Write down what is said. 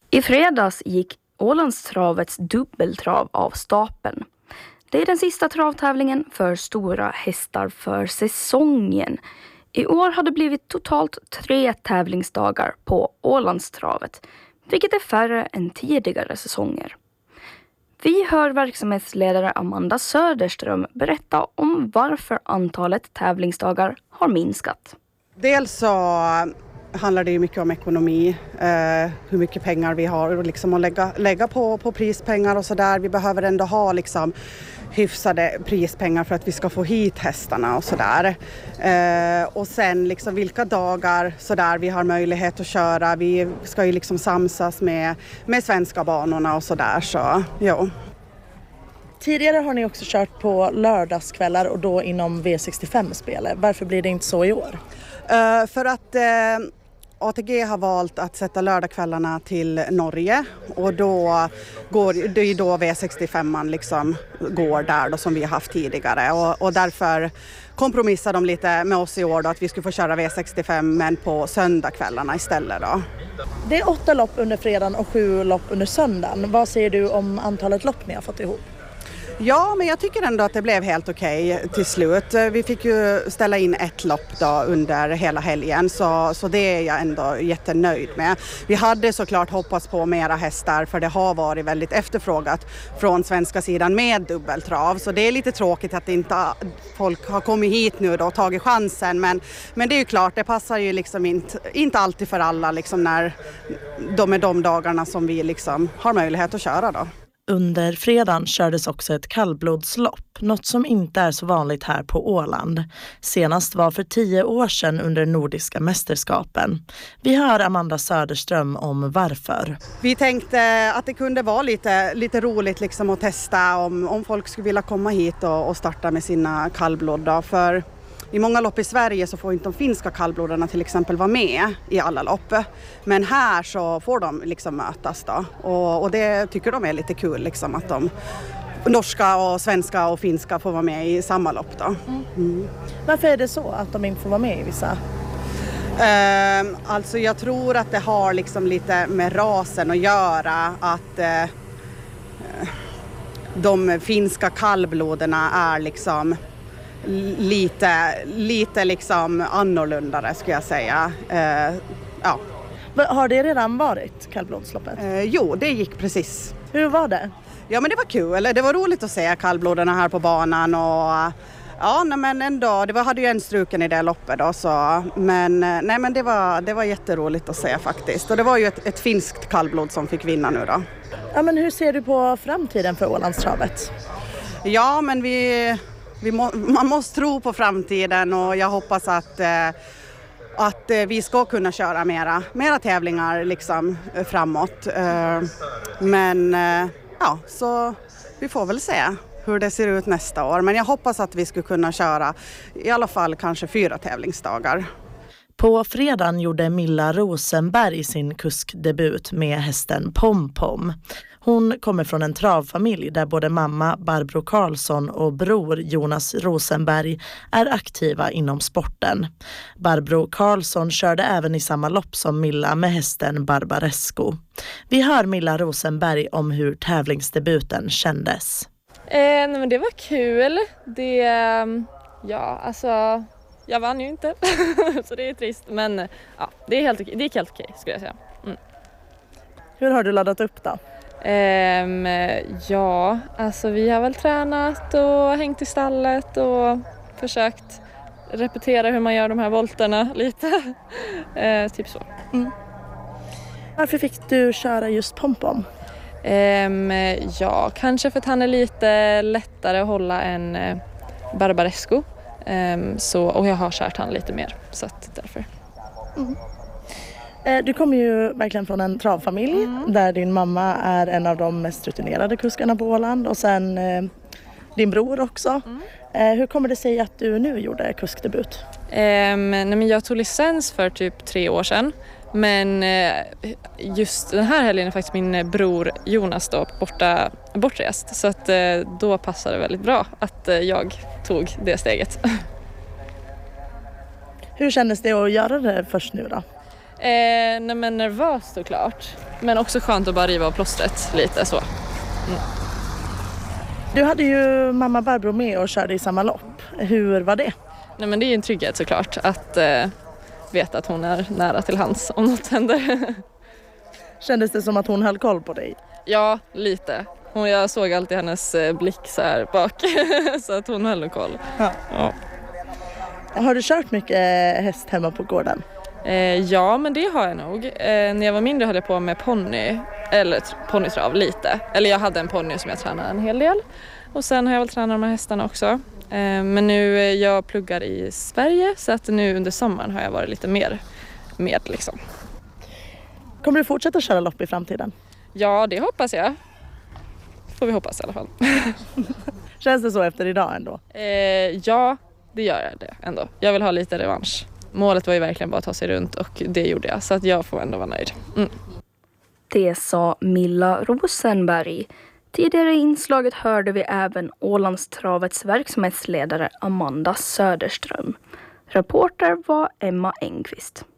I fredags gick Ålandstravets dubbeltrav av stapeln. Det är den sista travtävlingen för stora hästar för säsongen. I år har det blivit totalt 3 tävlingsdagar på Ålandstravet, vilket är färre än tidigare säsonger. Vi hör verksamhetsledare Amanda Söderström berätta om varför antalet tävlingsdagar har minskat. Dels så handlar det ju mycket om ekonomi, hur mycket pengar vi har liksom att lägga på prispengar och sådär. Vi behöver ändå ha liksom hyfsade prispengar för att vi ska få hit hästarna och sådär. Och sen liksom vilka dagar sådär vi har möjlighet att köra. Vi ska ju liksom samsas med svenska banorna och sådär, så jo. Tidigare har ni också kört på lördagskvällar och då inom V65-spelet. Varför blir det inte så i år? För att ATG har valt att sätta lördagskvällarna till Norge, och då går det är då V65 liksom går där då, som vi har haft tidigare, och därför kompromissar de lite med oss i år då, att vi skulle få köra V65 men på söndagskvällarna istället då. Det är 8 lopp under fredagen och 7 lopp under söndagen. Vad säger du om antalet lopp ni har fått ihop? Ja, men jag tycker ändå att det blev helt okej till slut. Vi fick ju ställa in 1 lopp då under hela helgen, så det är jag ändå jättenöjd med. Vi hade såklart hoppats på mera hästar, för det har varit väldigt efterfrågat från svenska sidan med dubbeltrav. Så det är lite tråkigt att inte folk har kommit hit nu då och tagit chansen. Men det är ju klart, det passar ju liksom inte alltid för alla liksom när de dagarna som vi liksom har möjlighet att köra då. Under fredagen kördes också ett kallblodslopp, något som inte är så vanligt här på Åland. Senast var för 10 år sedan under Nordiska mästerskapen. Vi hör Amanda Söderström om varför. Vi tänkte att det kunde vara lite roligt liksom att testa om folk skulle vilja komma hit och starta med sina kallblod då, för i många lopp i Sverige så får inte de finska kallblodarna till exempel vara med i alla lopp. Men här så får de liksom mötas då. Och det tycker de är lite kul liksom, att de norska och svenska och finska får vara med i samma lopp då. Mm. Varför är det så att de inte får vara med i vissa? Alltså jag tror att det har liksom lite med rasen att göra, att de finska kallbloderna är liksom lite liksom annorlunda, skulle jag säga. Ja. Har det redan varit kallblodsloppet? Jo, det gick precis. Hur var det? Ja, men det var kul. Det var roligt att se kallbloderna här på banan, och ja, men ändå, hade ju en struken i det loppet då, så men det var jätteroligt att se faktiskt. Och det var ju ett finskt kallblod som fick vinna nu då. Ja, men hur ser du på framtiden för Ålandstravet? Ja, men man måste tro på framtiden, och jag hoppas att vi ska kunna köra mera tävlingar liksom framåt. Men ja, så vi får väl se hur det ser ut nästa år. Men jag hoppas att vi ska kunna köra i alla fall kanske 4 tävlingsdagar. På fredagen gjorde Milla Rosenberg sin kuskdebut med hästen Pom-Pom. Hon kommer från en travfamilj där både mamma Barbro Karlsson och bror Jonas Rosenberg är aktiva inom sporten. Barbro Karlsson körde även i samma lopp som Milla med hästen Barbaresco. Vi hör Milla Rosenberg om hur tävlingsdebuten kändes. Men det var kul. Jag vann ju inte, så det är trist. Men ja, det gick helt okej, skulle jag säga. Mm. Hur har du laddat upp då? Ja, alltså vi har väl tränat och hängt i stallet och försökt repetera hur man gör de här volterna lite. Typ så. Mm. Varför fick du köra just Pom-Pom? Ja, kanske för att han är lite lättare att hålla än Barbaresco. Och jag har kört han lite mer, så att därför. Mm. Du kommer ju verkligen från en travfamilj där din mamma är en av de mest rutinerade kuskarna på Åland, och sen din bror också. Hur kommer det sig att du nu gjorde kuskdebut? Men jag tog licens för typ 3 år sedan. Men just den här helgen är faktiskt min bror Jonas då bortrest. Så att då passade det väldigt bra att jag tog det steget. Hur kändes det att göra det först nu då? Nej men nervös såklart. Men också skönt att bara riva av plåstret lite så. Du hade ju mamma Barbro med och körde i samma lopp. Hur var det? Nej men det är ju en trygghet såklart att veta att hon är nära till hands om något händer. Kändes det som att hon höll koll på dig? Ja, lite. Jag såg alltid hennes blick så här bak så att hon höll koll. Ja. Ja. Har du kört mycket häst hemma på gården? Ja, men det har jag nog. När jag var mindre höll jag på med ponny, eller ponnytrav lite. Eller jag hade en ponny som jag tränade en hel del. Och sen har jag väl tränat de här hästarna också. Men nu jag pluggar i Sverige så att nu under sommaren har jag varit lite mer med liksom. Kommer du fortsätta köra lopp i framtiden? Ja, det hoppas jag. Får vi hoppas i alla fall. Känns det så efter idag ändå? Ja, det gör jag det ändå. Jag vill ha lite revansch. Målet var ju verkligen bara att ta sig runt och det gjorde jag. Så att jag får ändå vara nöjd. Det sa Milla Rosenberg. Tidigare i inslaget hörde vi även Ålandstravets verksamhetsledare Amanda Söderström. Reporter var Emma Engqvist.